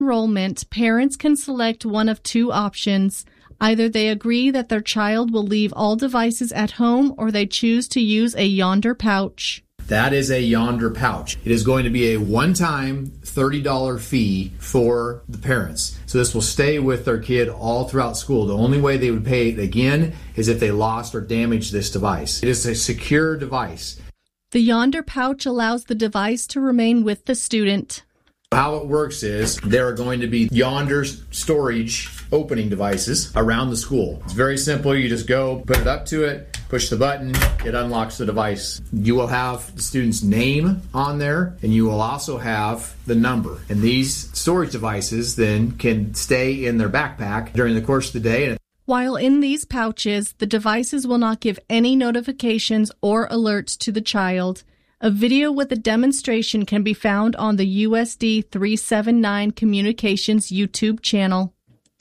enrollment, parents can select one of two options. Either they agree that their child will leave all devices at home, or they choose to use a Yonder pouch. That is a Yonder pouch. It is going to be a one-time $30 fee for the parents. So this will stay with their kid all throughout school. The only way they would pay it again is if they lost or damaged this device. It is a secure device. The Yonder pouch allows the device to remain with the student. How it works is there are going to be Yonder storage opening devices around the school. It's very simple. You just go, put it up to it, push the button, it unlocks the device. You will have the student's name on there, and you will also have the number. And these storage devices then can stay in their backpack during the course of the day. While in these pouches, the devices will not give any notifications or alerts to the child. A video with a demonstration can be found on the USD 379 Communications YouTube channel.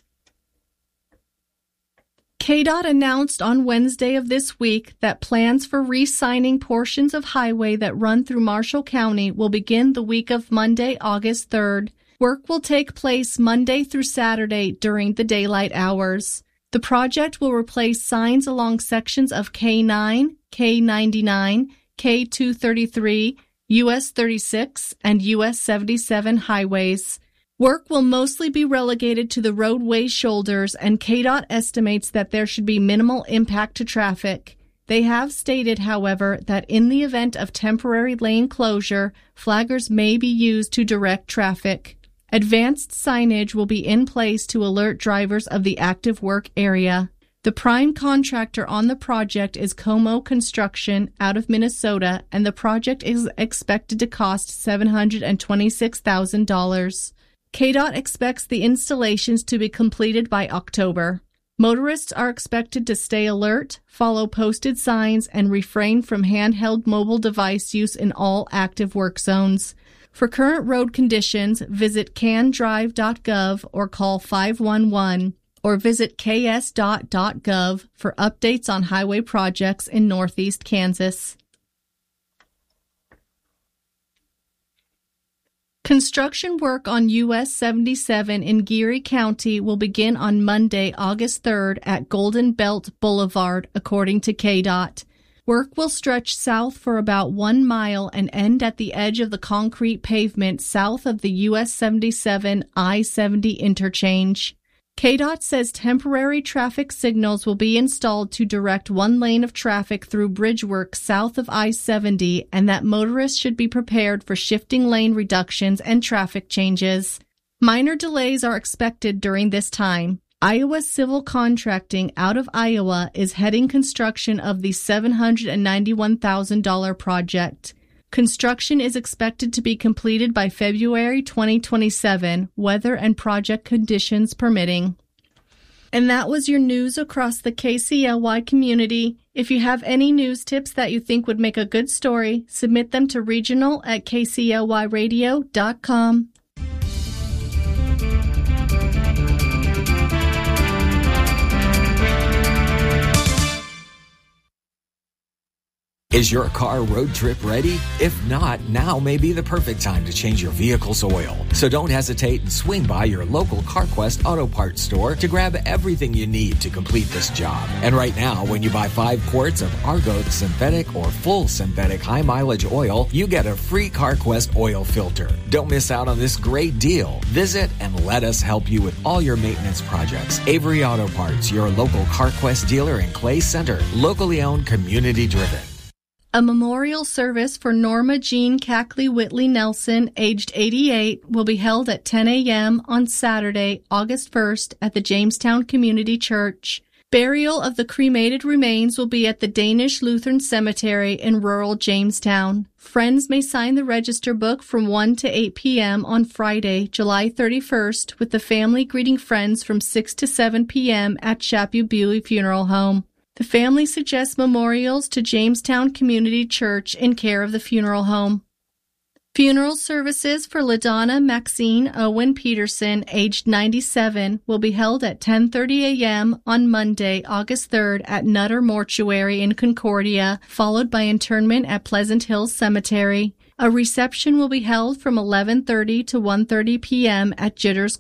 KDOT announced on Wednesday of this week that plans for re-signing portions of highway that run through Marshall County will begin the week of Monday, August 3rd. Work will take place Monday through Saturday during the daylight hours. The project will replace signs along sections of K9, K99, K233, US 36, and US 77 highways. Work will mostly be relegated to the roadway shoulders, and KDOT estimates that there should be minimal impact to traffic. They have stated, however, that in the event of temporary lane closure, flaggers may be used to direct traffic. Advanced signage will be in place to alert drivers of the active work area. The prime contractor on the project is Como Construction out of Minnesota, and the project is expected to cost $726,000. KDOT expects the installations to be completed by October. Motorists are expected to stay alert, follow posted signs, and refrain from handheld mobile device use in all active work zones. For current road conditions, visit candrive.gov or call 511. Or visit ks.gov for updates on highway projects in Northeast Kansas. Construction work on US 77 in Geary County will begin on Monday, August 3rd at Golden Belt Boulevard, according to KDOT. Work will stretch south for about 1 mile and end at the edge of the concrete pavement south of the US 77 I-70 interchange. KDOT says temporary traffic signals will be installed to direct one lane of traffic through bridge work south of I-70, and that motorists should be prepared for shifting lane reductions and traffic changes. Minor delays are expected during this time. Iowa Civil Contracting out of Iowa is heading construction of the $791,000 project. Construction is expected to be completed by February 2027, weather and project conditions permitting. And that was your news across the KCLY community. If you have any news tips that you think would make a good story, submit them to regional@kclyradio.com. Is your car road trip ready? If not, now may be the perfect time to change your vehicle's oil. So don't hesitate and swing by your local CarQuest Auto Parts store to grab everything you need to complete this job. And right now, when you buy 5 quarts of Argo synthetic or full synthetic high mileage oil, you get a free CarQuest oil filter. Don't miss out on this great deal. Visit and let us help you with all your maintenance projects. Avery Auto Parts, your local CarQuest dealer in Clay Center, locally owned, community driven. A memorial service for Norma Jean Cackley Whitley Nelson, aged 88, will be held at 10 a.m. on Saturday, August 1st at the Jamestown Community Church. Burial of the cremated remains will be at the Danish Lutheran Cemetery in rural Jamestown. Friends may sign the register book from 1 to 8 p.m. on Friday, July 31st, with the family greeting friends from 6 to 7 p.m. at Chappie-Bewley Funeral Home. The family suggests memorials to Jamestown Community Church in care of the funeral home. Funeral services for LaDonna Maxine Owen Peterson, aged 97, will be held at 10:30 a.m. on Monday, August 3rd at Nutter Mortuary in Concordia, followed by internment at Pleasant Hills Cemetery. A reception will be held from 11:30 to 1:30 p.m. at Jitters